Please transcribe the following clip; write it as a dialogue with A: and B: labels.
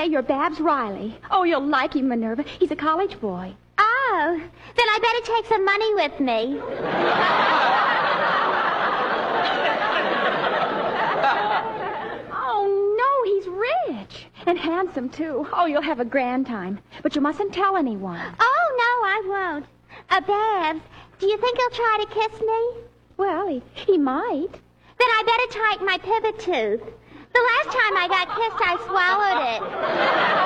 A: say you're Babs Riley. Oh, you'll like him, Minerva. He's a college boy.
B: Oh, then I better take some money with me.
A: Oh, no, he's rich. And handsome, too. Oh, you'll have a grand time. But you mustn't tell anyone.
B: Oh, no, I won't. Babs, do you think he'll try to kiss me?
A: Well, he might.
B: Then I better take my pivot tooth. The last time I got kissed, I swallowed it.